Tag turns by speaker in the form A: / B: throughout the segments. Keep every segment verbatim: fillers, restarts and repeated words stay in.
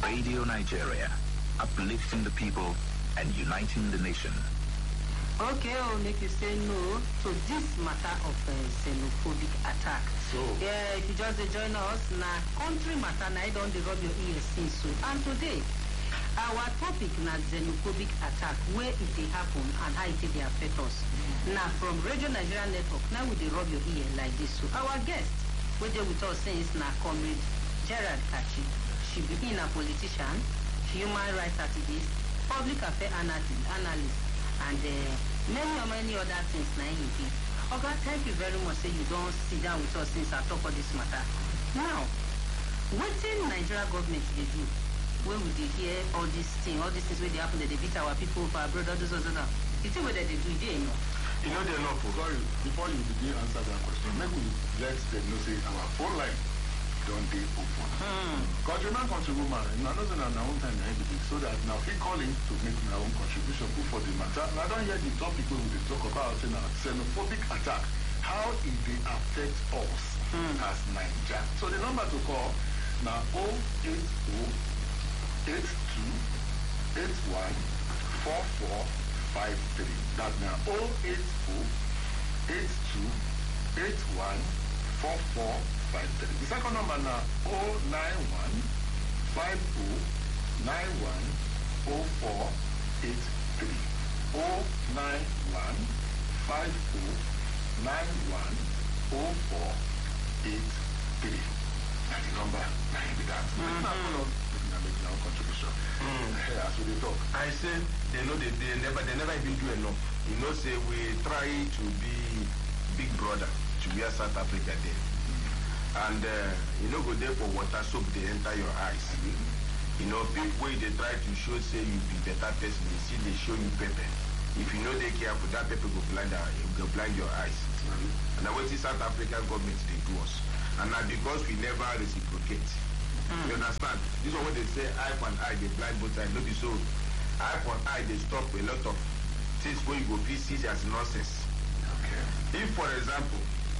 A: Radio Nigeria, uplifting the people and uniting the nation.
B: Okay, I'll make you say no to this matter of uh, xenophobic attack.
C: So,
B: yeah, if you just uh, join us, now country matter, now you don't rub your ears since so. And today, our topic na xenophobic attack, where it dey happen and how it dey affect us. Mm. Now from Radio Nigeria Network, now we dey rub your ear like this. So our guest, who dey with us since na comrade Gerald Kachi. She be a politician, human rights activist, public affairs analyst, analyst and uh, many many other things na him be. Oga, thank you very much. Say you don't sit down with us since I talk about this matter. Now, wetin Nigeria government dey do? Where we dey hear all these things, all these things where they happen, that they beat our people, our brothers, those other stuff. You think what they do, they enough?
C: you know they're not. Sorry, before you begin answer that question, maybe we let them know say our phone line don't they open.
B: Hmm.
C: Countryman, countrywoman, and I know that our own time everything, so that now we calling to make our own contribution for the matter. And I don't hear the topic when we talk about say, now, xenophobic attack. How it they affect us hmm. as Nigeria. So the number to call now zero eight zero eight two eight one four four five three. That's now zero eight zero eight two eight one four four five three. The second number now zero nine one five zero nine one zero four eight three. zero nine one five zero nine one zero four eight three. That's the number. Now be that. Contribution. Mm. Yeah, as we talk.
D: I say they know they, they never they never even do enough. You know, say we try to be big brother to where South Africa there. Mm. And uh, you know go there for water soap they enter your eyes. Mm. You know, people way they try to show say you be better person, they see they show you pepper. If you know they careful, that pepper go blind uh, go blind your eyes. Mm. And now what is South African government they do us. And now because we never reciprocate. Mm. You understand? This is what they say, eye for an eye, they blind both sides. Not be so. Eye for an eye, they stop a lot of things where you go see as nonsense.
C: Okay.
D: If, for example,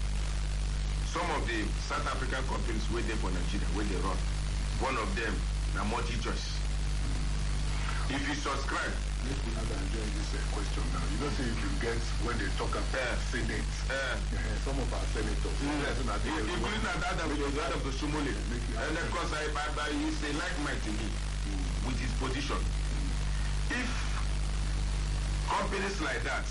D: some of the South African companies where they for Nigeria, where they run, one of them, na multi-choice. Mm. If you subscribe,
C: let me not enjoy this uh, question now. You know, say if you get when they talk about uh, Senate, uh, uh, some of our senators,
D: mm. yes, including that that of the that of the Somali, and of course I, I, I is a like mind to me mm. with his position. Mm. If companies like that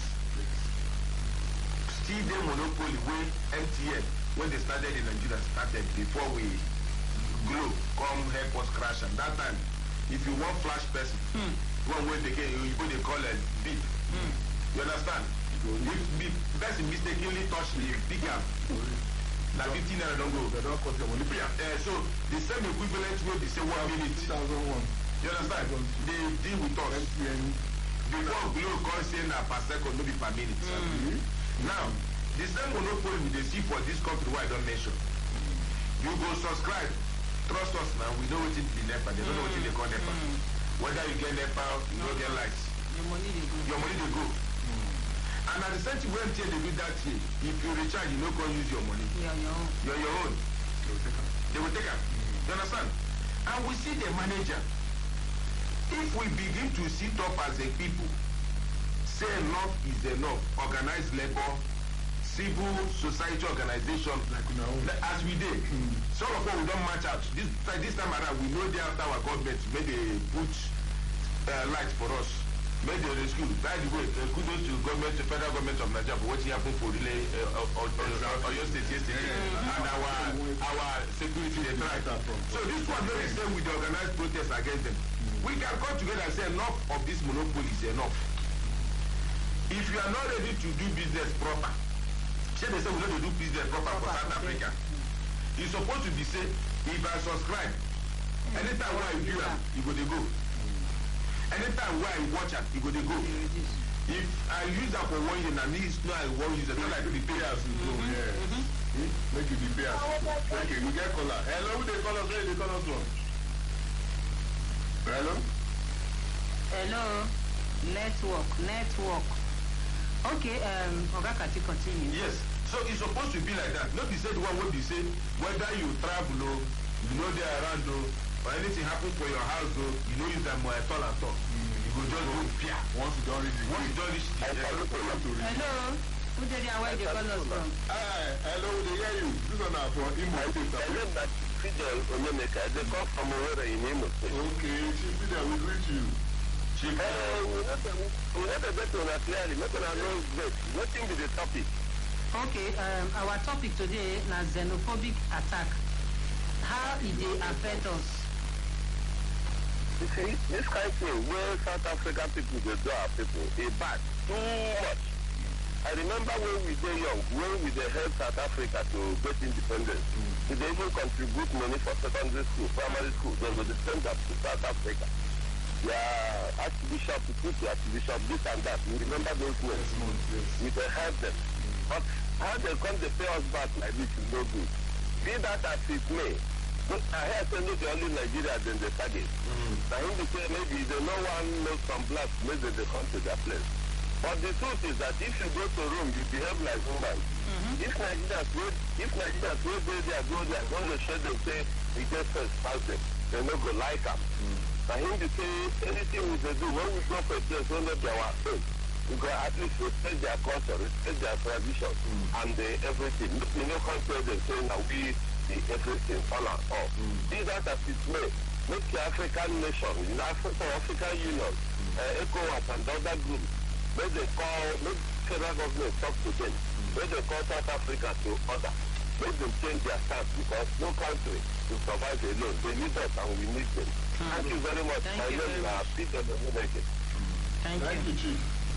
D: still the monopoly way M T N when they started in Nigeria started before we Glo come help us crash, and that time if you want flash person. Mm. One way they get you, they call it beep. Mm. You understand? If beep, person mistakenly touch the bigger, now fifteen naira don't go.
C: They don't cost them only.
D: Yeah. Uh, so the same equivalent will be say one minute.
C: two thousand one.
D: You understand? They deal with us. Before Glo call say na per second, no be per minute.
C: Mm.
D: Now, the same monopoly they see for this country where I don't mention. Mm. You go subscribe. Trust us now. We know what it be NEPA. They don't know what they call NEPA. Mm. Whether you get NEPA, you no. don't get lights.
B: Your money they go.
D: Your money they go. Mm. And at the same time, when they do that thing, if you recharge, you no go use your money.
B: Yeah, your own.
D: You're your own.
C: They will take it.
D: They will take it. Mm. You understand? And we see the manager. If we begin to sit up as a people, say enough is enough, organized labor, civil society organization,
C: like you know,
D: as we did. Mm. Some of us we don't match out. This this time around, we know they after our government made they put uh, lights for us, made they rescue. By the way, uh, kudos to government, the federal government of Nigeria for what happened for relay uh, or, or, or, or your state yesterday, mm-hmm. and our our security they tried. So this one very same with the organized protest against them. Mm. We can come together and say enough of this monopoly is enough. If you are not ready to do business proper. They say we don't do business proper for South Africa. Mm. It's supposed to be say, if I subscribe, mm. anytime where I view it, you go to go. Mm. Anytime where I watch it, you go to go. Mm. If I use that for one year, and this no, I won't use it. Not like the pay as you go.
C: Yeah. Mm-hmm. Mm-hmm. Make you be pay as you go. Okay, we get caller. Hello, who they call us? Where they call us from? Hello.
B: Hello. Network. Network. Okay, um, Oga Kachi continue.
D: Yes. So it's supposed to be like that. Not be said one way be say whether you travel or you know they are around or or anything happen for your house though, you know use them uh, tall and tall. You go just go fear.
C: Once you don't reach the
D: Once you don't reach the uh,
B: Hello. Who did you where they call us from?
C: Hi, hello, they hear you. This one are for Imo State.
E: I know that Fidel Onyemeka, they come from Owerri in Imo State.
C: Okay, Chief Fidel will greet you.
E: Chief. Uh, we have a better one clearly, not on our nose bed. Nothing with the topic.
B: Okay, um, our topic today is xenophobic attack. How it dey affect us?
E: You see, this kind of thing where South African people they do our people, they bad too much. I remember when we were young, when we they helped South Africa to get independence, mm. they even contribute money for secondary school, primary school, they were the send up to South Africa. Yeah, Archbishop, to put the Archbishop, this and that. We remember those names. Yes. We they help them. Mm. But how they come to pay us back like this is no good. Be that as it may, but I hear say look only Nigeria then they target. Mm. Now him to say maybe they no one knows some blacks, maybe they come to their place. But the truth is that if you go to Rome, you behave like woman. Mm-hmm. If Nigerians go, if Nigerians go there, they are go there, go to show them say we just first pass them, they no go like them. Mm. Now him to say anything we do when we go for a place, we know they are faith. We go at least respect their culture, respect their tradition, mm. and the everything. You know, compare them saying that we the everything all and all. Mm. These are that it may make the African nation, the African African Union, mm. uh, ECOWAS and other groups. When they call, make federal government talk to them. Mm. When they call South Africa to order, make them change their stance because no country will survive alone. They need us and we need them. Mm. Thank you very much.
B: Thank you very much.
E: Peter Domineke.
B: Thank,
C: Thank you, Chief.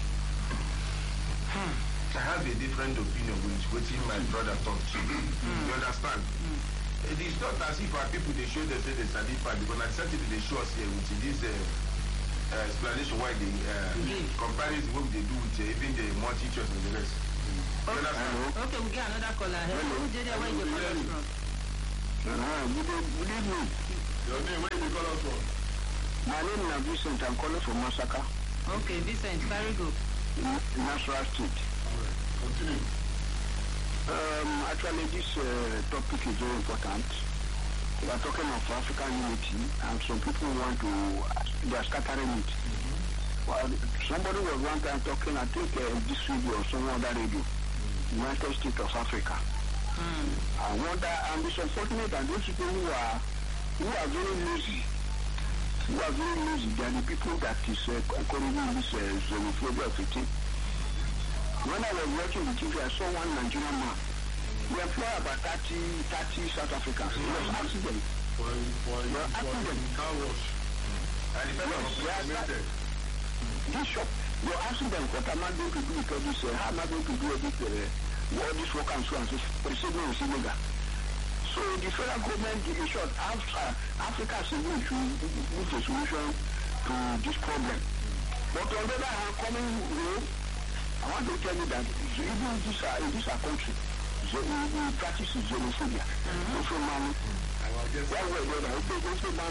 D: Hmm. I have a different opinion with what my brother talked to. Mm. You understand? Mm. It is not as if our people they show they say they satisfied because at certainly they show us here with this uh, uh, explanation why they uh, mm-hmm. comparison what they do with uh, even the more teachers and the rest. Mm.
B: Okay. Okay, we get another caller. Hello, who did that? Where you call us from?
F: Uh, good, good evening.
C: Your name, where you call us from?
F: My name is Vincent. I'm calling from Masaka.
B: Okay, Vincent, carry go.
F: Nasarawa State.
C: All right, continue.
F: Um, actually, this uh, topic is very important. We are talking of African unity, and some people want to, they are scattering it. Mm-hmm. Well, somebody was one time talking, I think, uh, this radio or some other radio, mm-hmm. United States of Africa. Mm. I wonder, and it's unfortunate that those people who are, who are very lazy, who are very lazy, they are the people that is uh, encouraging this uh, xenophobia of it. When I was watching the T V, I saw one Nigerian man. We employ about thirty, thirty South Africans. He was asking them.
C: For, for,
F: we are asking them.
C: Car wash.
F: And yes, this shop, you're asking them what am I going to do with all this, uh, how am I going to do all this, uh, all this work and so on. So, president is illegal. So the federal government, in short, Africa, Africa is going to move a solution to this problem. But on the other hand, coming here, I want to tell you that even in this, uh, in this uh, country, so we, we practice xenophobia. Mm-hmm. So, man, well, well, well, also, man,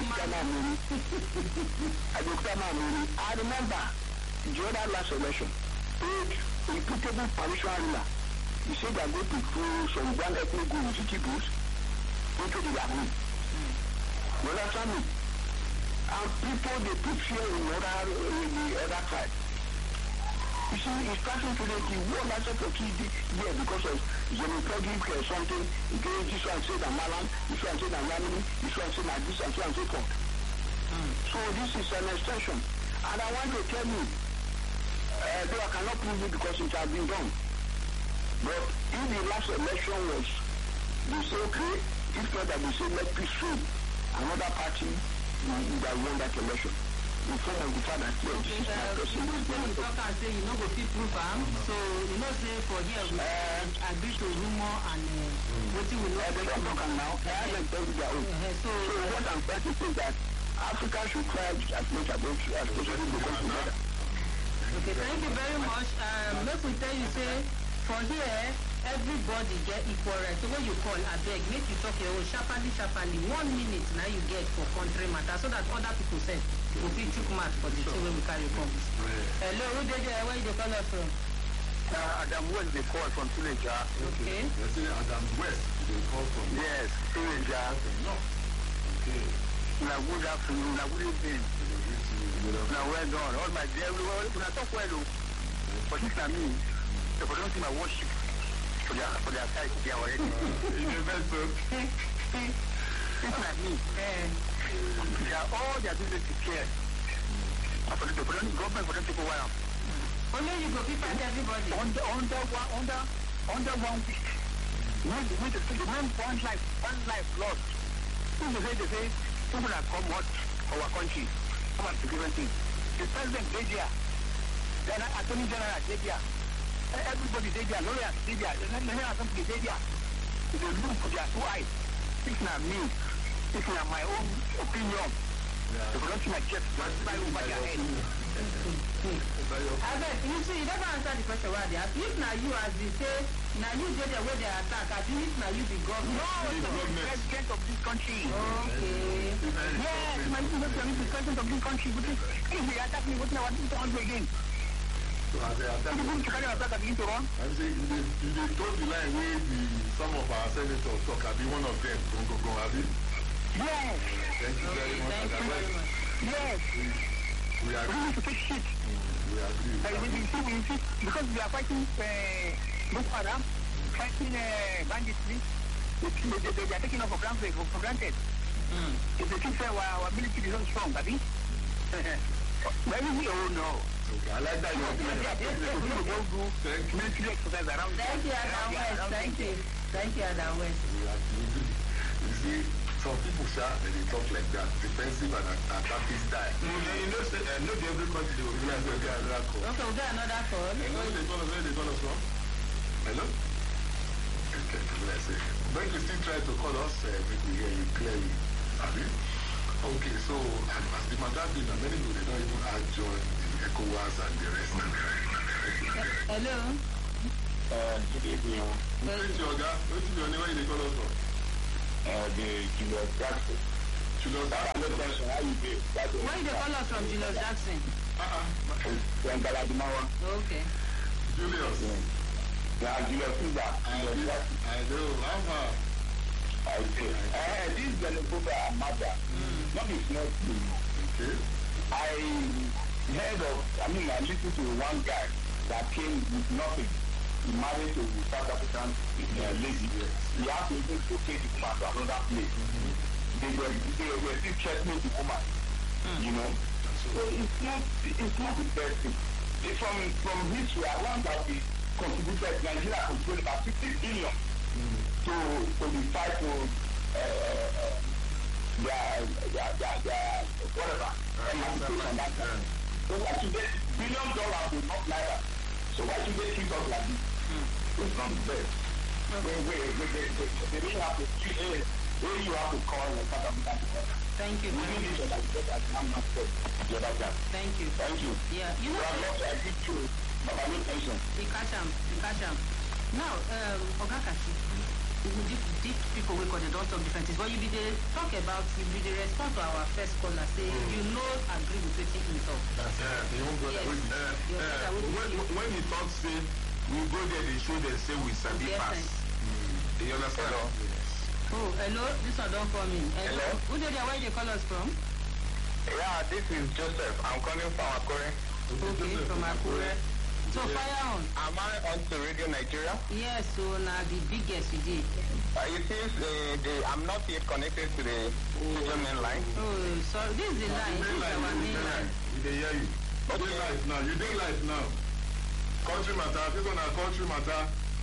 F: I remember the other last election, a reputable Parisian ruler, he said they are going to throw some one ethnic group, city groups, into the Yahoo. You understand me? And people, they put fear in other, in the other side. You see, it's starting to make the world has to keep here because of xenophobic or something. Again, this one said that Malam, this one said that Yamini, this one said that this and so and so forth. Mm. So this is an extension. And I want to tell you, uh, though I cannot prove it because it has been done. But if the last election was, they say, okay, if not that they say, let peace reign, another party that won that election. In front of the father, yes,
B: okay,
F: this is my
B: uh,
F: person.
B: When you talk and say you know go fit proof am, so you know say for here we uh, agree to rumor and uh, wetin we know.
F: Uh, they don't talk am now. I haven't told you their own. Uh, so, so uh, what I'm trying to say is that Africa should try as much as possible, especially to come together.
B: Okay, thank you very much. Um, make we tell you say for here everybody get equal right. So when you call abeg make you talk your own sharply sharply one minute now you get for country matter so that other people say go fit chook mouth for the thing wey we carry come. Hello, who dey there? Where you dey call us from?
F: Uh, Adam West dey call from Suleja.
B: Okay.
C: You say Adam West dey call from.
F: Yes, Suleja.
C: No. Okay.
F: Now, good afternoon. Now, good evening. Now, well done. All my dear, when I talk well, but this is me. If I don't see my worship for their, for their side, they are already.
C: In the vessel.
F: It's like me. They are all they are doing is to care. For the government, for them to go around.
B: Only you go fit find everybody.
F: Under, under, one, under, under one week. When the, when the, the man one life, one life lost. When they say, they say, people that come out of our country, come out to different things. The president stay there. Then Attorney General stay there. Everybody stay there. Lawyers stay there. The Nigerian Assembly stay there. If they look for their two eyes, it's not me. It's not my own opinion. Yeah. The production I kept just by over their head.
B: I bet, you see, you never answer the question why they ask. If now you, as they say, now you get the way they attack, I think if now you be government.
F: No, it's the president of this country.
B: Okay.
F: Yes, my president is the president of this country. But if they attack me, what now? What is on again?
C: So as they attack,
F: If you carry attack, I begin to run.
C: I'm saying, if they told the line where the, some of our senators talk, I'll be one of them. Go, go, go, have you?
F: Yes.
C: Thank you very much.
B: Thank you very much.
F: Yes.
C: We
F: We
C: agree.
F: need to take shit.
C: We agree.
F: Uh, we, we, see, we see, because we are fighting uh, Boko Haram, fighting uh, banditry, they, they, they, they are taking us for granted. For, for granted.
B: Mm.
F: If they think uh, our, our military is not strong, Abi, where is it? Oh no.
C: Okay, I like that. You are doing that.
F: People go do military exercise around.
B: Thank you, Adam West. Thank you. Thank you, Adam West.
C: We agree. You see, some people sha, when they talk like that, defensive and attacking style.
D: You know, say, uh, not every country they will be like
C: They get another call.
B: Okay, we'll get another call.
C: Hello, they call us, where they call us from? Hello? Okay, what I say? When you still try to call us, uh, we will hear you clearly. Abi? Okay, so um, as the matter been, uh, many people they don't even add join the ECOWAS and the rest and the rest and the rest.
B: Hello.
F: Uh, good evening.
C: Where's your guy? Where's your name? Where they call us from?
F: Uh, the Julius Jackson.
C: Julius
F: Jackson, how you doing?
B: Where you call us from, Julius Jackson?
C: Uh-uh.
F: From Galadimawa.
B: Okay.
C: Julius.
F: Yeah, Julius Caesar.
C: I do. I do. How far?
F: Okay. Uh, this xenophobia matter, mm. not is not true.
C: Okay.
F: I heard of, I mean, I listened to one guy that came with nothing. He married to South African uh, lady. Yes. He had to even to take the woman to another place. Mm-hmm. They were they were still threatening the woman. Mm. You know? So it's not it's not the best thing. It's from from history, I learned that we contributed, Nigeria contributed about fifty billion mm. to to the fight to uh, uh, their, their, their, their whatever emancipation that time. So why should they billion dollars will not like that? So why should they treat us like this? Mm. It's not the best. Okay. Wait, wait, wait, wait, wait. They don't have to treat it. Where you have to call and South African together.
B: Thank you.
F: We need each other together. I'm not good. The other guy.
B: Thank you.
F: Thank you.
B: Yeah, you know.
F: I'm not agree to, but I no tension.
B: You catch him. You catch him. Now, um, Ogakashi, these, these people we call they don't talk different things. But you be they talk about, you be the response to our first caller, say mm. you know agree with what he talk.
C: That's yeah. The young brother
B: yes.
C: with
D: uh, uh, when, when he talks, say we go there, they show them say we sabi pass. Mm. You understand?
C: Hello. Yes.
B: Oh, hello. This one don't come in. Hello.
F: Hello.
B: Who did they where they call us from?
F: Yeah, this is Joseph. I'm calling from Akure.
B: Okay, from Akure. So
F: yes.
B: fire on.
F: Am I on to Radio Nigeria?
B: Yes, so now the biggest you did.
F: Uh, you see, the, the, I'm not yet connected to the oh. main line.
B: Oh, so this is the line. This is our main line.
C: We dey hear you. You dey live now. You dey live now. Country matter. People na country matter.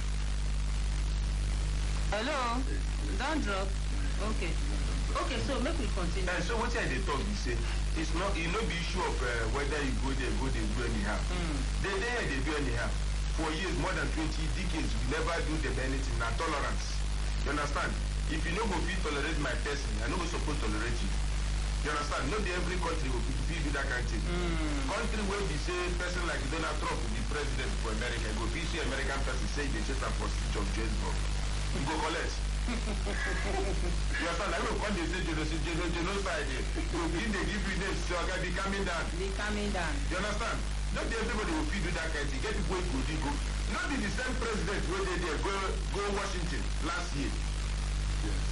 B: Hello. Don't drop. Okay. Okay, so make we continue.
D: Uh, so what I they talk, you say, it's not, it no be issue of uh, whether you go there, go there, do anyhow. Mm. They there, they do anyhow. For years, more than twenty decades, we never do them anything. Now tolerance. You understand? If you no go fit tolerate my person, I no go supposed to tolerate you. You understand? Not every country will fit do that kind of thing. Mm. Country where we say person like Donald Trump will be president for America, go fit see American person say they just for speech of Johannesburg. You go collect. You understand? I will come they say genocide, genocide. You begin they give you names, so I got be coming down.
B: Be coming down.
D: You understand? Not everybody will fit do that kind of thing. Get people who go. Not be the same president where they there go go Washington last year. Yes.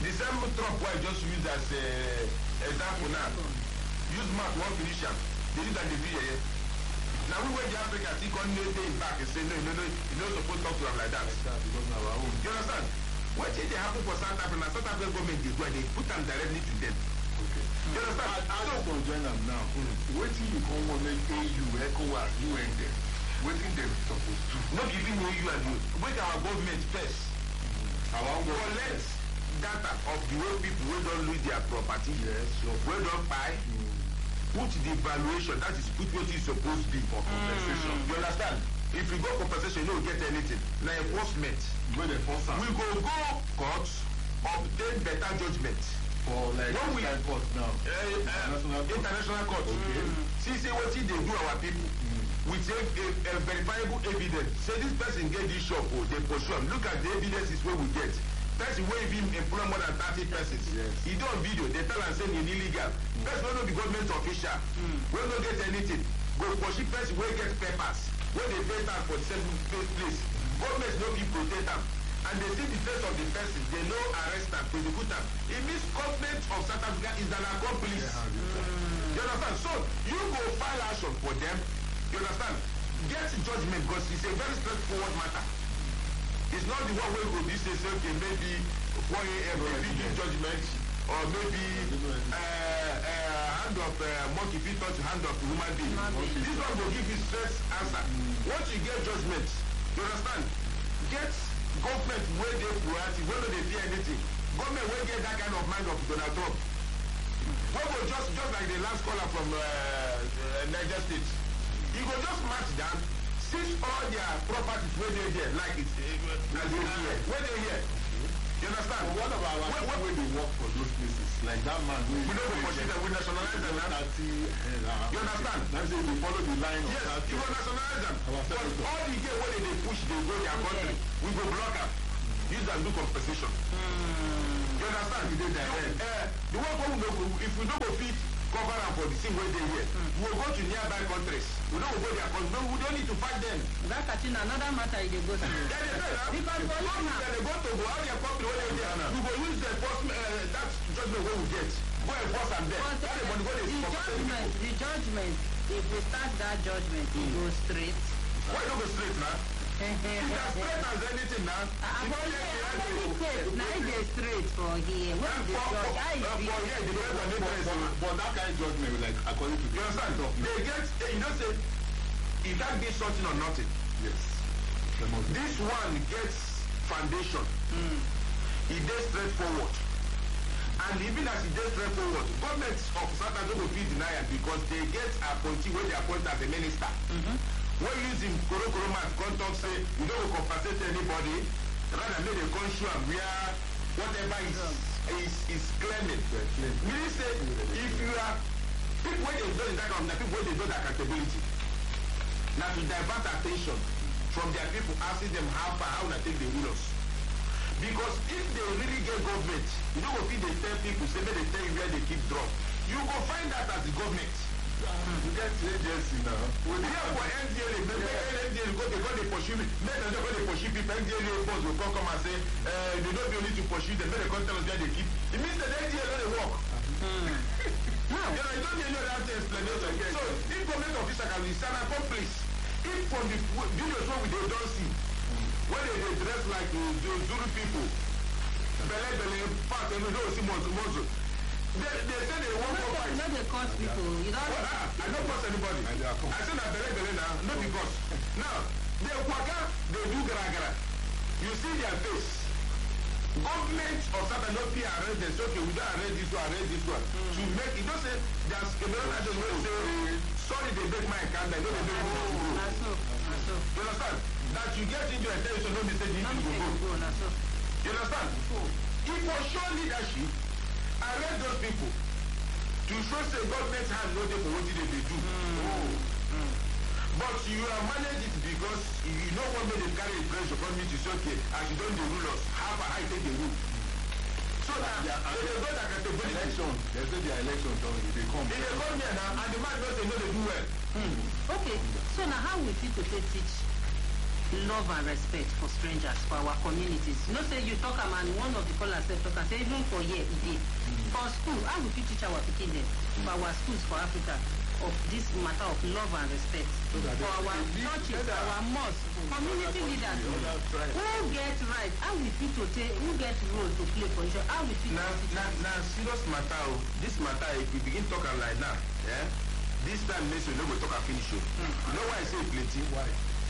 D: the same Trump wey I just use as uh, example now. Use math one finish am. They use that the V A. Now we went to Africa, see come day back and say no, no, no, you no supposed to talk to them like that.
C: Because now our own.
D: You understand? What did they happen for South Africa? South African government is where they put them directly to them.
C: Okay.
D: You understand?
C: I
D: So,
C: just join them now. Mm. Waiting you come on make A U, ECOWAS, U N them. Waiting them supposed to.
D: not giving you you and you. Wait our government first.
C: Mm. Our own
D: Collect data of the way people wey don lose their property.
C: Yes, sure.
D: Wey don buy.
C: Mm.
D: Put the valuation, that is put what is supposed to be for compensation. Mm. You understand? If you go compensation, you don't get anything. Now enforcement.
C: When they force us.
D: We go go court, obtain better judgment.
C: For like
D: when we
C: time court now.
D: Uh, uh, international, international court. Okay. Mm. See, say what they do our people. Mm. We take a, a verifiable evidence. Say this person get this shop, oh, they pursue him. Look at the evidences where we get. Person wey even employ more than thirty persons. Yes. He do on video, they tell am say he illegal. Mm. Person wey no be government official, mm. wey no get anything, go pursue person wey get papers, wey dey pay tax for the same place. Mm. Government no fit protect am. And they see the face of the person, they no arrest am, prosecute am. It means government of South Africa is an accomplice. Yeah, mm. You understand? So you go file action for them, you understand? Get judgment because it's a very straightforward matter. It's not the one where we go this say okay maybe four A M maybe give judgment or maybe uh, uh, hand of uh, monkey fit touch hand of the human being. Mm-hmm. This one will give you straight answer. Mm-hmm. Once you get judgment, you understand? Get government where they proactive, where they fear anything. Government where get that kind of mind of Donald Trump. Where go just just like the last caller from uh, uh, Niger State. You go just march down. Seize all their properties where they here, like it's uh, as they here, where they here. You understand?
C: Well, what about our people where they work for those places? Like that man who
D: we don't go pursue them, we nationalize them now. You understand?
C: That's it, we follow the line of
D: yes,
C: that.
D: you will nationalize them. But all the game where they push, they go their country, we go block them. Use and do compensation. Mm. You understand? We do that. Uh, the one who we go, if we don't go fit cover them for the thing where they here, mm. we will go to nearby countries. We don't go there because we don't need to fight them.
B: That catching another matter they go to.
D: Yeah, they do that.
B: Because for you now,
D: they go to go out their country where they there. We go use the enforcement, uh, that judgment where we get. Go enforce them there.
B: But, uh,
D: the money go
B: the judgment, the judgment, if we start that judgment, mm. it goes straight.
D: Why don't go straight now? If they're straight as anything now,
B: I'm only now it's a straight for here. What is the judge? I
D: for here, it depends on the person.
C: But that kind of judgment, like according to the
D: you understand? They get, you know, say, if that gives something or nothing.
C: Yes.
D: This one gets foundation. Mm. It is straightforward. And even as it is straightforward, government of South Africa will feel denied because they get appointee where they appoint as a minister. Mm-hmm. When using Koro Koro math, come talk say you don't compensate anybody, rather make a conscious where whatever is is is claiming. Meaning say if you are people when they do in that kind of people when they do that accountability. Now to divert attention from their people, asking them how far how they take the rulers. Because if they really get government, you know what they tell people, say they tell you where they keep drop. You go find that as the government.
C: You get agency now.
D: Well, here for N D L A, maybe N D L A go they go they pursue me. Make them go they pursue people. N D L A boss will come come and say, uh, they don't be need to pursue them. Make they come tell us where they keep. It means that N D L A they work. Mm. You know, you don't need any other explanation. Okay. So, if government official can be an accomplice, if from the videos what we they don't see, mm. when they, they dress like uh, the Zulu people, bele bele, fat, and we don't see monzo monzo. They, they say they won't go fight.
B: No, they cause people. You don't
D: well, ah, I don't cause anybody. I say that bele bele now, not because. Now, they waka, they do gara gara. You see their face. Government of South Africa arrest them. So okay, we don't arrest this one, arrest this one. Mm. To make it don't say there's a lot of them will say sorry they break my account, I know they break my account.
B: That's so. That's so.
D: You understand? That you get into a tension, no mistake, you need to go go. You understand? If for sure leadership, arrest those people to show say government hand no dey for wetin they dey do. Mm. Oh. Mm. But you are manage it because you know what made them carry the pressure from me to say okay as you don dey rule us half a high take the rule. So that they dey go that category.
C: Election, they say their election don dey come.
D: They dey come here now and the man don say no dey do well.
B: Mm. Okay, so now how we fit to take teach love and respect for strangers for our communities. You know, say you talk am and one of the callers say talk and say even for here e dey. For school, how we fit teach our pikin dem for our schools for Africa of this matter of love and respect so for our churches, for our mosques, community leaders who get right, how we fit to take, who get role to play for each other, how we fit.
D: Na na na serious matter o. This matter if we begin talk am like that, eh? This time next week no go talk am finish o. You know why I say plenty? Why?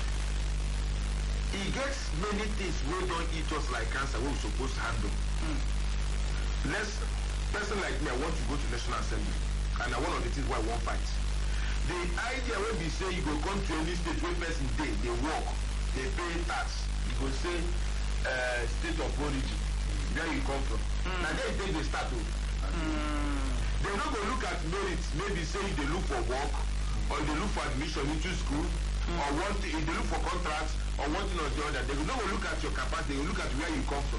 D: E get many things wey don eat us like cancer wey we suppose handle. Mm. Let's person like me, I want to go to National Assembly, and na one of the things why I wan fight. The idea wey be say you go come to any state wey person dey dey work, dey pay tax, you go say uh, state of origin, where you come from. Mm. Na there you take dey start o. Mm. They no go look at merit, maybe say you dey look for work, or you dey look for admission into school, mm. or one thing, you dey look for contract, or one thing or the other. They no go look at your capacity, they go look at where you come from.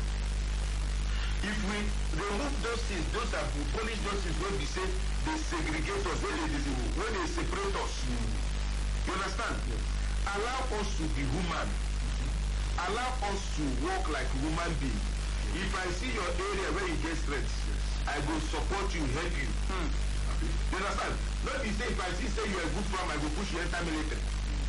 D: If we remove those things, those are polish those things wey be say they segregate us, wey they wey they separate us. Mm. You understand? Yes. Allow us to be human. Allow us to work like human being. Yes. If I see your area where you get strength, yes, I go support you, help you. Mm. You understand? Not be say if I see say you are a good farmer, I go push you enter military.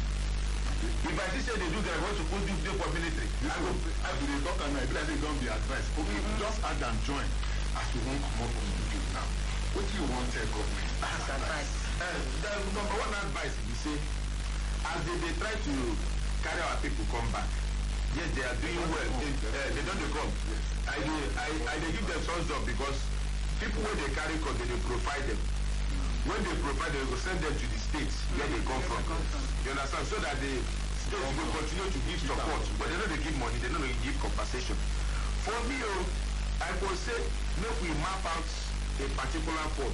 D: If I see say they do that, I want to put you there for military.
C: I go I go dey talk and I be like they don't be advice. Okay, mm-hmm. Just add and join as you won't come up from the field now. What do you want tell government?
B: That's advice.
D: Uh, the number one advice is say as they, they try to carry our people come back. Yes, they are doing well. They, uh, they don't come. Yes. I they I, I they give them some job because people when they carry come, they, they provide them. When they provide, they will send them to the states where they come from. You understand? So that the states will continue to give support, but they don't give money, they don't give compensation. For me, oh, I would say, make we map out a particular form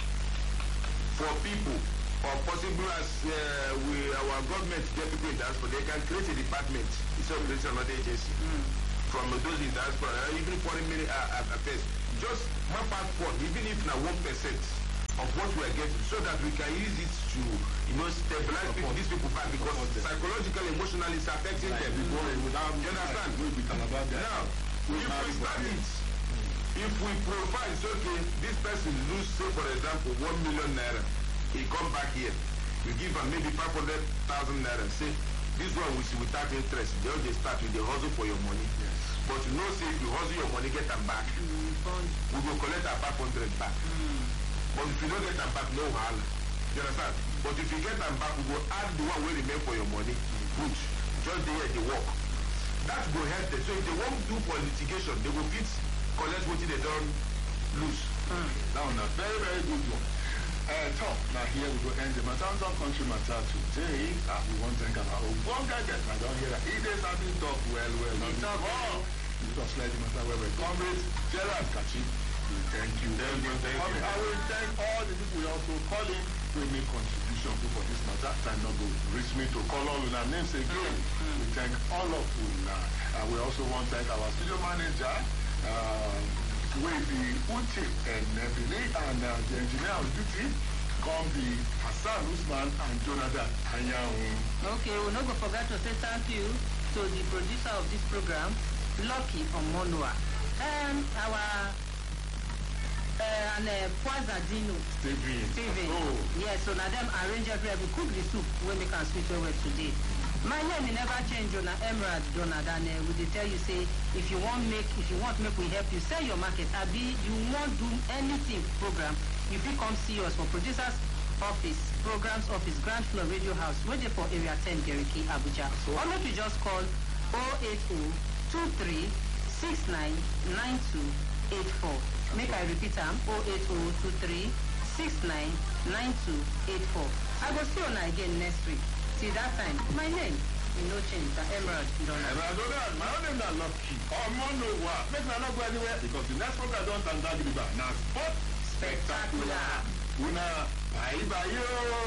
D: for people, or possible as uh, we, our government get people in diaspora, they can create a department instead of creating another agency. Mm. From those in diaspora, uh, even foreign many uh, uh, affairs. Just map out form, even if now one percent of what we are getting, so that we can use it to, you know, stabilize people, these people back, because psychologically, emotionally, it's affecting like them. Without, you understand? Now, if we start it, if we provide, it's okay, this person lose, say for example, one million naira, he come back here, we give him maybe five hundred thousand naira, say, this one we see without interest, they all they start with the hustle for your money. Yes. But you know, say, if you hustle your money, get them back, mm-hmm. we will collect our five hundred back. Mm. But if you don't get them back, no wahala. You understand? But if you get them back, we will add the one where remain for your money, which just the way they work. That will help them. So if they won't do for litigation, they will fit collect what they don't lose.
C: Mm. Now, a very, very good one. Uh, top. Now here we go end the Matanzan Country Matter today. Uh, we want to thank our own one guy that I don't hear that. It is having talk well, well.
B: We talk well.
C: You just let the matter where we're comrades. Gerald Kachi. Thank you.
D: Thank you. Thank you.
C: I will thank all the people we also call in to make contribution for this matter. Time not go reach me to call all our names again. Mm-hmm. We thank all of you. Uh, we also want to thank our studio manager, uh, Wavy Uche and Nebili, and uh, the engineer on duty, come the Hassan Usman and Jonathan Anyanwu.
B: Okay, we'll not forget to say thank you to the producer of this program, Lucky Omonua, and our Uh, and uh, Poazadino.
C: Steven.
B: Steven. Oh. Yes, so now them arrange every we cook the soup when we can switch over today. My name will never change on Emerald Donald, and uh, we tell you say if you want make if you want make we help you sell your market, Abi you want do anything program, you fit come see us for producers office, programs office, Grand Floor Radio House, waiting for area ten Geriki, Abuja. So, or make you just call oh eight oh two three six nine nine two eight four. Make I repeat am oh eight oh two three six nine nine two eight four. I go see you again next week. Till that time, my name will no change. The Emerald Donald.
C: Emerald Donald, my own name is Lucky. Oh, Mono, make me not go anywhere because the next program don't stand that now. Sport
B: Spectacular.
C: Una, bye bye yo.